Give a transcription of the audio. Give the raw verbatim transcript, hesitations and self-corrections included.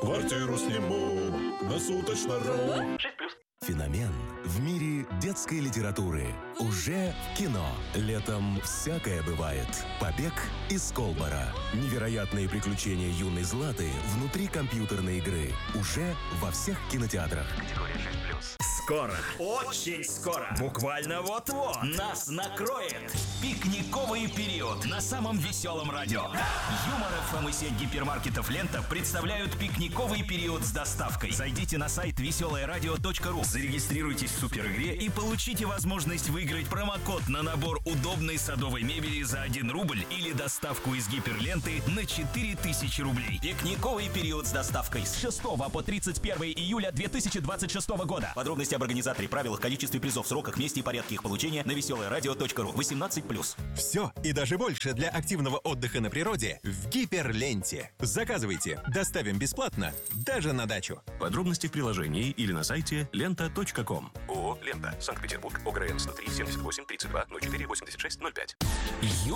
Квартиру сниму на суточно-ру. Феномен в мире детской литературы. Уже в кино. Летом всякое бывает. Побег из Колбора. Невероятные приключения юной Златы внутри компьютерной игры. Уже во всех кинотеатрах. Категория шесть плюс. Скоро, очень скоро, буквально вот-вот, нас накроет пикниковый период на самом веселом радио. Юмор эф эм и сеть гипермаркетов «Лента» представляют пикниковый период с доставкой. Зайдите на сайт веселое радио точка ру, зарегистрируйтесь в суперигре и получите возможность выиграть промокод на набор удобной садовой мебели за один рубль или доставку из гиперленты на четыре тысячи рублей. Пикниковый период с доставкой с шестого по тридцать первое июля две тысячи двадцать шестого года. Подробности об организаторе, правилах, количестве призов, сроках, месте и порядке их получения на веселое радио точка ру. восемнадцать плюс. Все и даже больше для активного отдыха на природе в Гиперленте. Заказывайте. Доставим бесплатно даже на дачу. Подробности в приложении или на сайте лента точка ком. ООО «Лента». Санкт-Петербург. ОГРН сто три семьдесят восемь тридцать два ноль четыре восемьдесят шесть ноль пять.